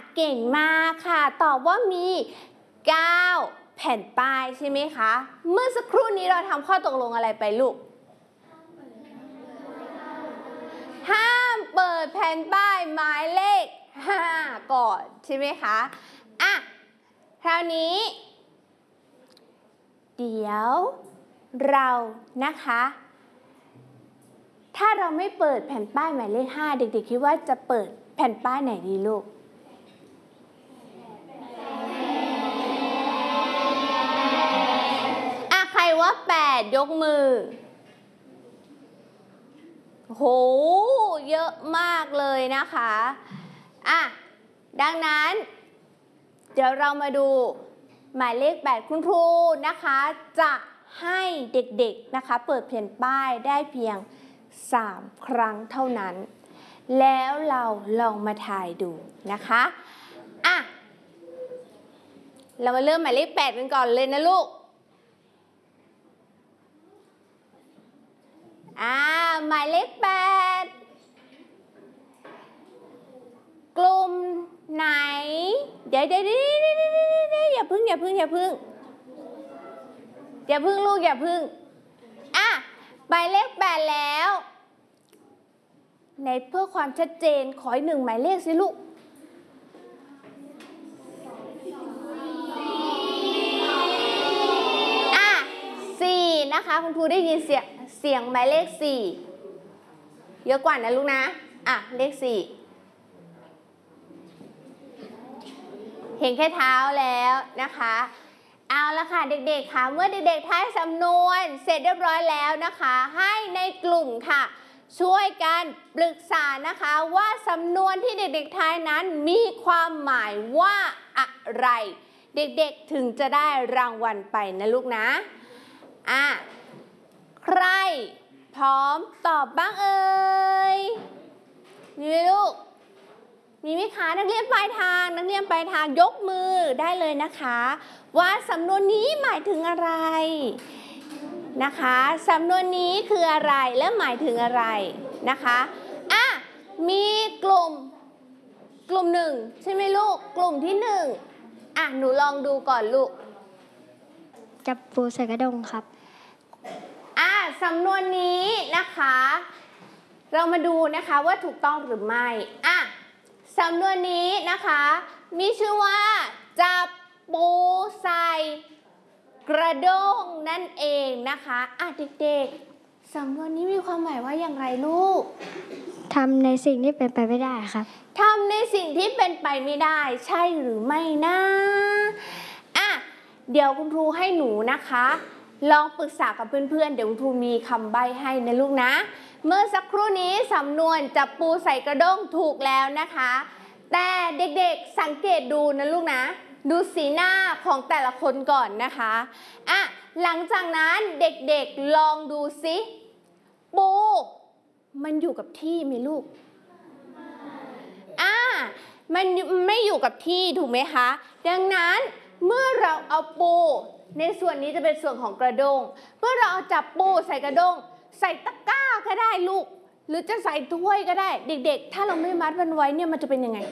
เก่งมากค่ะตอบว่ามี9แผ่นป้ายใช่ไหมคะเมื่อสักครู่นี้เราทำข้อตกลงอะไรไปลูกห้ามเปิดแผ่นป้ายหมายเลข5ก่อนใช่ไหมคะอ่ะคราวนี้เดี๋ยวเรานะคะถ้าเราไม่เปิดแผ่นป้ายหมายเลข5เด็กๆคิดว่าจะเปิดแผ่นป้ายไหนดีลูกใครว่า8ยกมือโหเยอะมากเลยนะคะดังนั้นเดี๋ยวเรามาดูหมายเลข8คุณครูนะคะจะให้เด็กๆนะคะเปิดแผ่นป้ายได้เพียง3ครั้งเท่านั้นแล้วเราลองมาถ่ายดูนะคะเรามาเริ่มหมายเลข8กันก่อนเลยนะลูกหมายเลข8กลุ่มไหนเดี๋ยวอย่าพึ่งลูกอย่าพึ่งหมายเลข8แล้วในเพื่อความชัดเจนขออีก1หมายเลขสิลูก4นะคะคุณครูได้ยินเสียงหมายเลข4เยอะกว่านะลูกนะเลข4เห็นแค่เท้าแล้วนะคะเอาละค่ะเด็กๆค่ะเมื่อเด็กๆทายสำนวนเสร็จเรียบร้อยแล้วนะคะให้ในกลุ่มค่ะช่วยกันปรึกษานะคะว่าสำนวนที่เด็กๆทายนั้นมีความหมายว่าอะไรเด็กๆถึงจะได้รางวัลไปนะลูกนะใครพร้อมตอบบ้างเอ่ยมีไหมลูกมีไหมคะนักเรียนปลายทางยกมือได้เลยนะคะว่าสำนวนนี้หมายถึงอะไรนะคะสำนวนนี้คืออะไรและหมายถึงอะไรนะคะมีกลุ่ม1ใช่ไหมลูกกลุ่มที่1หนูลองดูก่อนลูกจับปูใส่กระดงครับสำนวนนี้นะคะเรามาดูนะคะว่าถูกต้องหรือไม่สำนวนนี้นะคะมีชื่อว่าจับปูใส่กระด้งนั่นเองนะคะเด็กๆสำนวนนี้มีความหมายว่าอย่างไรลูกทำในสิ่งที่เป็นไปไม่ได้ครับทำในสิ่งที่เป็นไปไม่ได้ใช่หรือไม่นะเดี๋ยวคุณครูให้หนูนะคะลองปรึกษากับเพื่อนๆเดี๋ยวคุณครูมีคำใบ้ให้นะลูกนะเมื่อสักครู่นี้สำนวนจับปูใส่กระด้งถูกแล้วนะคะแต่เด็กๆสังเกตดูนะลูกนะดูสีหน้าของแต่ละคนก่อนนะคะหลังจากนั้นเด็กๆลองดูสิปูมันอยู่กับที่ไหมลูกมันไม่อยู่กับที่ถูกไหมคะดังนั้นเมื่อเราเอาปูในส่วนนี้จะเป็นส่วนของกระด้งเมื่อเราเอาจับปูใส่กระด้งใส่ตะกร้าก็ได้ลูกหรือจะใส่ถ้วยก็ได้เด็กๆถ้าเราไม่มัดมันไว้เนี่ยมันจะเป็นยังไง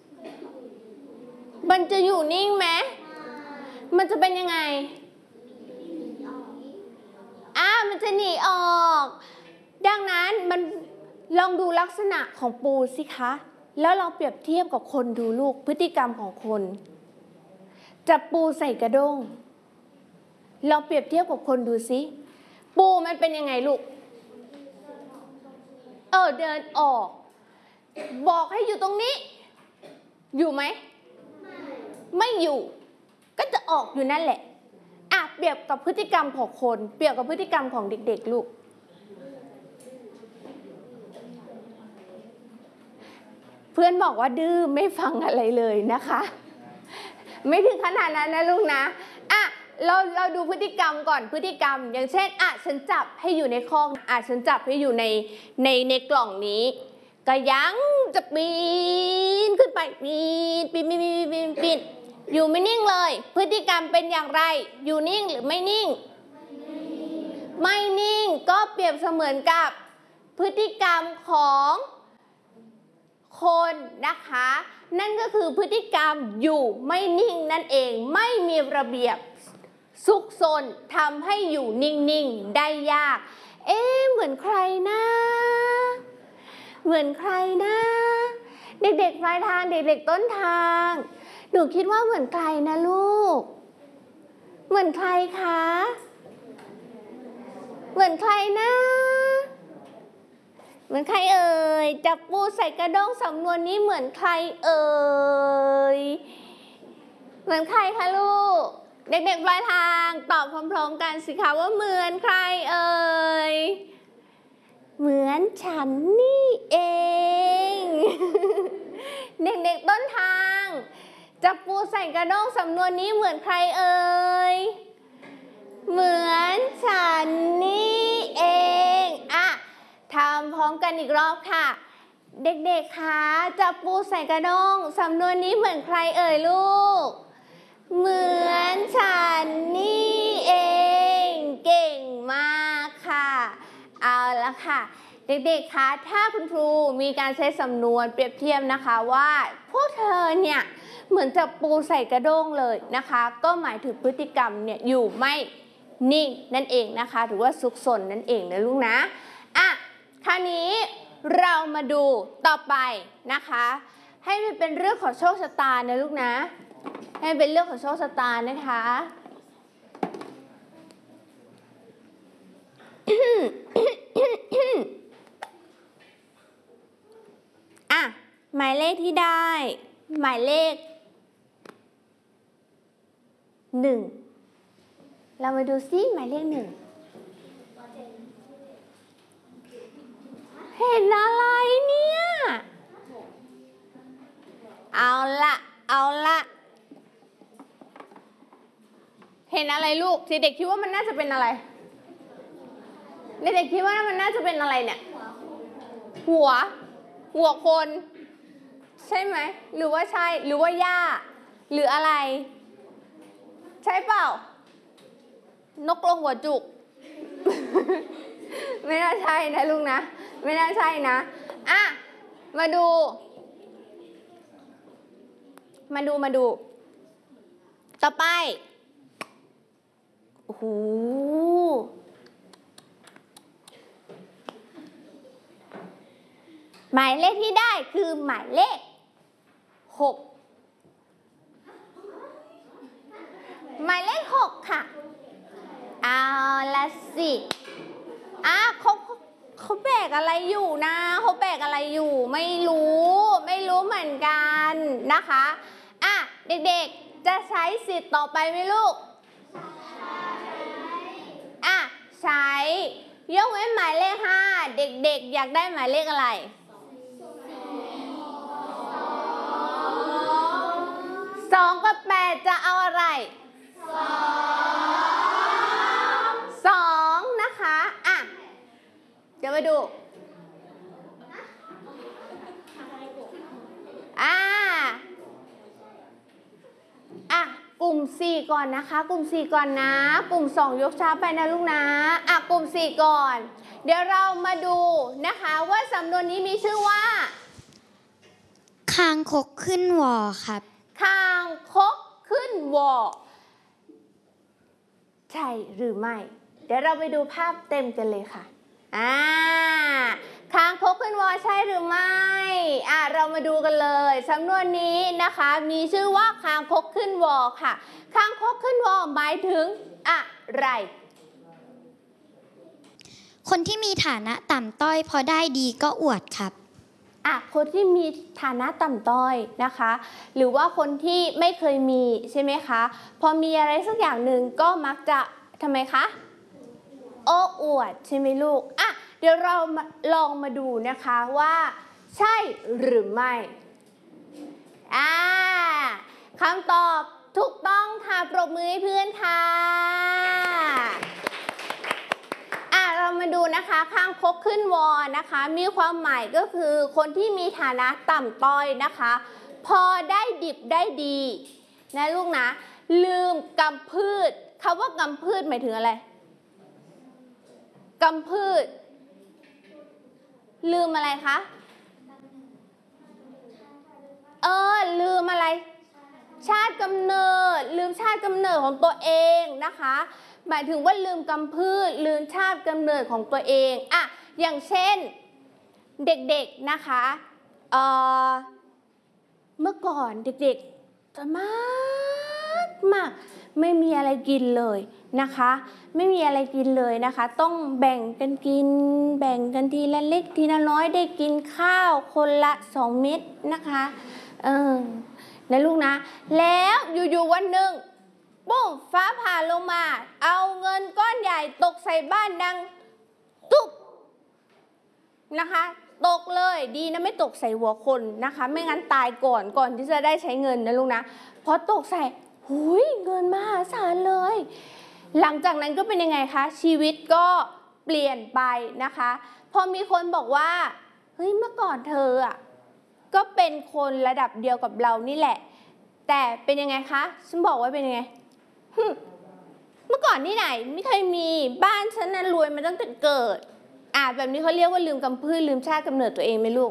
มันจะอยู่นิ่งไหมมันจะเป็นยังไงมันจะหนีออกดังนั้นมันลองดูลักษณะของปูสิคะแล้วลองเปรียบเทียบกับคนดูลูกพฤติกรรมของคนจับปูใส่กระด้งลองเปรียบเทียบกับคนดูสิปูมันเป็นยังไงลูกเดินออกบอกให้อยู่ตรงนี้อยู่ไหมไม่อยู่ก็จะออกอยู่นั่นแหละเปรียบกับพฤติกรรมของคนเปรียบกับพฤติกรรมของเด็กๆลูกเพื่อนบอกว่าดื้อไม่ฟังอะไรเลยนะคะไม่ถึงขนาดนั้นนะลูกนะเราดูพฤติกรรมก่อนพฤติกรรมอย่างเช่นฉันจับให้อยู่ในข้องฉันจับให้อยู่ในกล่องนี้ก็ยังจะปีนขึ้นไปปีนอยู่ไม่นิ่งเลยพฤติกรรมเป็นอย่างไรอยู่นิ่งหรือไม่นิ่งไม่นิ่งก็เปรียบเสมือนกับพฤติกรรมของคคนนะคะนั่นก็คือพฤติกรรมอยู่ไม่นิ่งนั่นเองไม่มีระเบียบซุกซนทำให้อยู่นิ่งๆได้ยากเหมือนใครนะเหมือนใครนะเด็กๆปลายทางเด็กๆต้นทางหนูคิดว่าเหมือนใครนะลูกเหมือนใครคะเหมือนใครนะเหมือนใครเอ่ยจับปูใส่กระด้งสำนวนนี้เหมือนใครเอ่ยเหมือนใครคะลูกเด็กๆปลายทางตอบพร้อมๆกันสิคะว่าเหมือนใครเอ่ยเหมือนฉันนี่เอง เด็กๆต้นทางจับปูใส่กระด้งสำนวนนี้เหมือนใครเอ่ยเหมือนฉันนี่เองทำพร้อมกันอีกรอบค่ะเด็กๆคะจับปูใส่กระด้งสำนวนนี้เหมือนใครเอ่ยลูกเหมือนฉันนี่เองเก่งมากค่ะเอาละค่ะเด็กๆคะถ้าคุณครูมีการใช้สำนวนเปรียบเทียบนะคะว่าพวกเธอเนี่ยเหมือนจับปูใส่กระด้งเลยนะคะก็หมายถึงพฤติกรรมเนี่ยอยู่ไม่นิ่งนั่นเองนะคะหรือว่าซุกซนนั่นเองนะลูกนะคราวนี้เรามาดูต่อไปนะคะให้มันเป็นเรื่องของโชคชะตานะลูกนะให้เป็นเรื่องของโชคชะตานะคะหมายเลขที่ได้หมายเลข1เรามาดูซิหมายเลข1เห็นอะไรเนี่ยเอาละเห็นอะไรลูกเด็กๆคิดว่ามันน่าจะเป็นอะไรเด็กๆคิดว่ามันน่าจะเป็นอะไรเนี่ยหัวคนใช่ไหมหรือว่าใช่หรือว่าหญ้าหรืออะไรใช่เปล่านกกรงหัวจุก ไม่น่าใช่นะลุงนะไม่น่าใช่นะมาดูต่อไปโอ้โหหมายเลขที่ได้คือหมายเลข6หมายเลข6ค่ะเอาละสิเขาแบกอะไรอยู่นะเขาแบกอะไรอยู่ไม่รู้เหมือนกันนะคะเด็กๆจะใช้สิทธิ์ต่อไปไหมลูกใช้ยกเว้นหมายเลข5เด็กๆอยากได้หมายเลขอะไร2 กับ 8จะเอาอะไร2นะคะเดี๋ยวมาดูกลุ่ม4ก่อนนะคะกลุ่ม4ก่อนนะกลุ่ม2ยกช้าไปนะลูกนะกลุ่ม4ก่อนเดี๋ยวเรามาดูนะคะว่าสำนวนนี้มีชื่อว่าคางคกขึ้นวอครับคางคกขึ้นวอใช่หรือไม่เดี๋ยวเราไปดูภาพเต็มกันเลยค่ะคางคกขึ้นวอใช่หรือไม่เรามาดูกันเลยสำนวนนี้นะคะมีชื่อว่าคางคกขึ้นวอค่ะคางคกขึ้นวอหมายถึงอะไรคนที่มีฐานะต่ำต้อยพอได้ดีก็อวดครับคนที่มีฐานะต่ำต้อยนะคะหรือว่าคนที่ไม่เคยมีใช่ไหมคะพอมีอะไรสักอย่างหนึ่งก็มักจะทำไมคะโอ้อวดใช่ไหมลูกเดี๋ยวเราลองมาดูนะคะว่าใช่หรือไม่คำตอบถูกต้องค่ะปรบมือให้เพื่อนค่ะเรามาดูนะคะคางคกขึ้นวอนะคะมีความหมายก็คือคนที่มีฐานะต่ำต้อยนะคะพอได้ดิบได้ดีนะลูกนะลืมกำพืชคำว่ากำพืชหมายถึงอะไรกำพืชลืมอะไรคะติกำเนิดลืมชาติกำเนิดของตัวเองนะคะหมายถึงว่าลืมกำพืชลืมชาติกำเนิดของตัวเองอ่ะอย่างเช่นเด็กๆนะคะเมื่อก่อนเด็กๆจะมากไม่มีอะไรกินเลยนะคะไม่มีอะไรกินเลยนะคะต้องแบ่งกันกินแบ่งกันทีละเล็กทีละน้อยได้กินข้าวคนละ2 เม็ดนะคะนะลูกนะแล้วอยู่ๆวันหนึ่งปุ้งฟ้าผ่าลงมาเอาเงินก้อนใหญ่ตกใส่บ้านดังตุ๊บนะคะตกเลยดีนะไม่ตกใส่หัวคนนะคะไม่งั้นตายก่อนที่จะได้ใช้เงินนะลูกนะพอตกใส่หุยเงินมหาศาลเลยหลังจากนั้นก็เป็นยังไงคะชีวิตก็เปลี่ยนไปนะคะพอมีคนบอกว่าเฮ้ยเมื่อก่อนเธออ่ะก็เป็นคนระดับเดียวกับเรานี่แหละแต่เป็นยังไงคะฉันบอกว่าเป็นยังไงเมื่อก่อนที่ไหนไม่เคยมีบ้านฉันนั้นรวยมาตั้งแต่เกิดแบบนี้เขาเรียกว่าลืมกำพืชลืมชาติกำเนิดตัวเองไหมลูก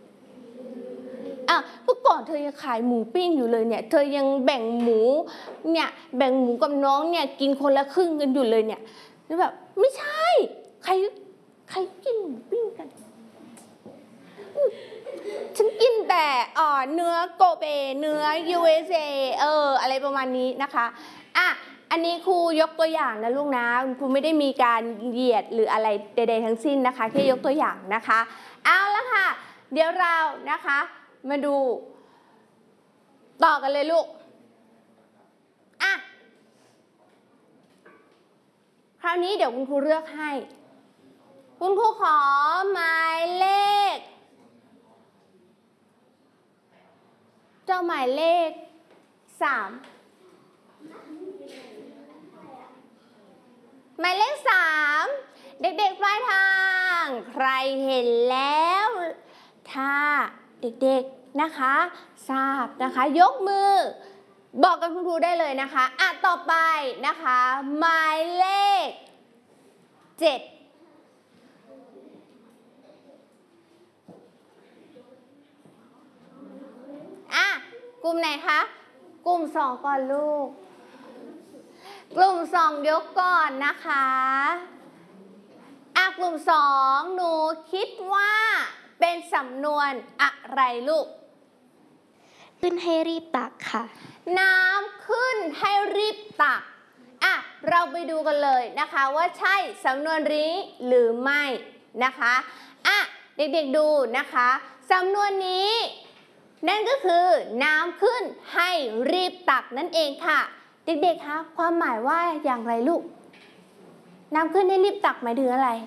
เมื่อก่อนเธอยังขายหมูปิ้งอยู่เลยเนี่ยเธอยังแบ่งหมูกับน้องเนี่ยกินคนละครึ่งกันอยู่เลยเนี่ยแล้วแบบไม่ใช่ใครกินหมูปิ้งกันฉันกินแต่เนื้อโกเบเนื้อ USA อะไรประมาณนี้นะคะอันนี้ครูยกตัวอย่างนะลูกนะครูไม่ได้มีการเหยียดหรืออะไรใดๆทั้งสิ้นนะคะแค่ยกตัวอย่างนะคะเอาละค่ะเดี๋ยวเรานะคะมาดูต่อกันเลยลูกคราวนี้เดี๋ยวคุณครูเลือกให้คุณครูขอหมายเลขเจ้าหมายเลข3หมายเลข3เด็กๆปลายทางใครเห็นแล้วถ้าเด็กๆนะคะทราบนะคะยกมือบอกกับคุณครูได้เลยนะคะต่อไปนะคะหมายเลข7กลุ่มไหนคะกลุ่ม2ก่อนลูกกลุ่ม2ยกก่อนนะคะกลุ่ม2หนูคิดว่าเป็นสำนวนอะไรลูกขึ้นให้รีบตักค่ะน้ำขึ้นให้รีบตักเราไปดูกันเลยนะคะว่าใช่สำนวนนี้หรือไม่นะคะเด็กๆดูนะคะสำนวนนี้นั่นก็คือน้ำขึ้นให้รีบตักนั่นเองค่ะเด็กๆคะความหมายว่าอย่างไรลูกน้ำขึ้นให้รีบตักหมายถึงอะไร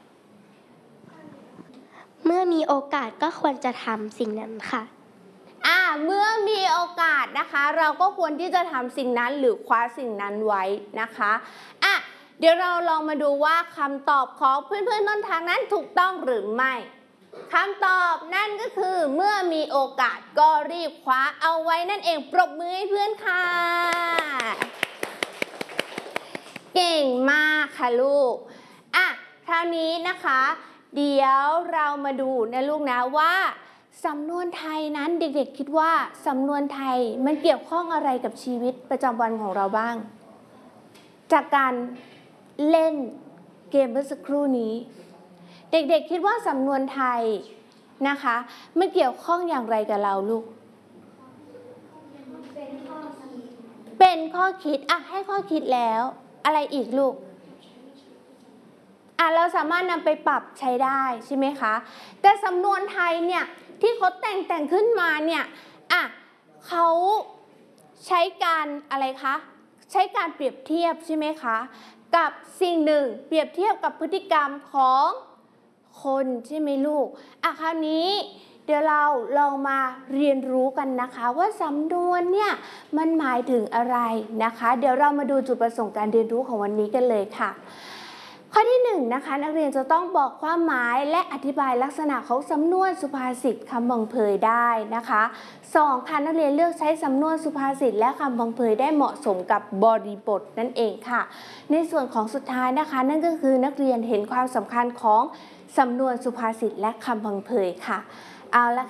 เมื่อมีโอกาสก็ควรจะทำสิ่งนั้นค่ะเมื่อมีโอกาสนะคะเราก็ควรที่จะทำสิ่งนั้นหรือคว้าสิ่งนั้นไว้นะคะเดี๋ยวเราลองมาดูว่าคำตอบของเพื่อนๆต้นทางนั้นถูกต้องหรือไม่คำตอบนั่นก็คือเมื่อมีโอกาสก็รีบคว้าเอาไว้นั่นเองปรบมือให้เพื่อนค่ะเก่งมากค่ะลูกคราวนี้นะคะเดี๋ยวเรามาดูนะลูกนะว่าสำนวนไทยนั้นเด็กๆคิดว่าสำนวนไทยมันเกี่ยวข้องอะไรกับชีวิตประจำวันของเราบ้างจากการเล่นเกมเมื่อสักครู่นี้เด็กๆคิดว่าสำนวนไทยนะคะมันเกี่ยวข้องอย่างไรกับเราลูกเป็นข้อคิดให้ข้อคิดแล้วอะไรอีกลูกเราสามารถนำไปปรับใช้ได้ใช่ไหมคะแต่สำนวนไทยเนี่ยที่เขาแต่งขึ้นมาเนี่ยเขาใช้การอะไรคะใช้การเปรียบเทียบใช่ไหมคะกับสิ่งหนึ่งเปรียบเทียบกับพฤติกรรมของคนใช่ไหมลูกคราวนี้เดี๋ยวเราลองมาเรียนรู้กันนะคะว่าสำนวนเนี่ยมันหมายถึงอะไรนะคะเดี๋ยวเรามาดูจุดประสงค์การเรียนรู้ของวันนี้กันเลยค่ะข้อที่1นะคะนักเรียนจะต้องบอกความหมายและอธิบายลักษณะของสำนวนสุภาษิตคำบังเพยได้นะคะ2ค่ะนักเรียนเลือกใช้สำนวนสุภาษิตและคำบังเพยได้เหมาะสมกับบริบทนั่นเองค่ะในส่วนของสุดท้ายนะคะนั่นก็คือนักเรียนเห็นความสำคัญของสำนวนสุภาษิตและคำบังเพยค่ะเอาละ